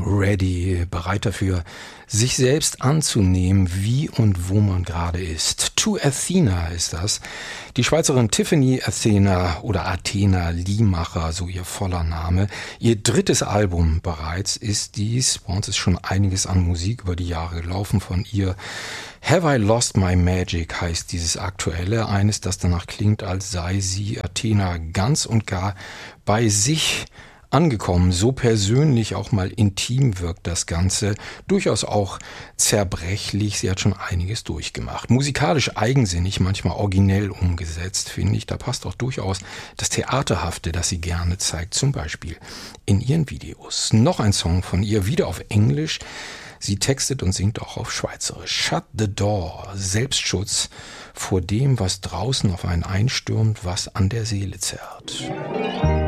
ready, bereit dafür, sich selbst anzunehmen, wie und wo man gerade ist. To Athena ist das. Die Schweizerin Tiffany Athena oder Athena Liemacher, so ihr voller Name. Ihr drittes Album bereits ist dies. Bei uns ist schon einiges an Musik über die Jahre gelaufen von ihr. Have I Lost My Magic heißt dieses aktuelle, eines, das danach klingt, als sei sie Athena ganz und gar bei sich angekommen. So persönlich, auch mal intim wirkt das Ganze, durchaus auch zerbrechlich. Sie hat schon einiges durchgemacht. Musikalisch eigensinnig, manchmal originell umgesetzt, finde ich. Da passt auch durchaus das Theaterhafte, das sie gerne zeigt, zum Beispiel in ihren Videos. Noch ein Song von ihr, wieder auf Englisch. Sie textet und singt auch auf Schweizerisch. Shut the Door, Selbstschutz vor dem, was draußen auf einen einstürmt, was an der Seele zerrt.